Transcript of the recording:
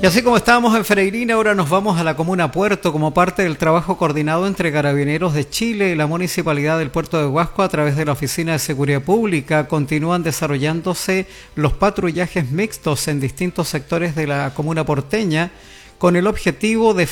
Y así como estábamos en Freirina, ahora nos vamos a la comuna Puerto como parte del trabajo coordinado entre Carabineros de Chile y la Municipalidad del Puerto de Huasco a través de la Oficina de Seguridad Pública. Continúan desarrollándose los patrullajes mixtos en distintos sectores de la comuna porteña con el objetivo de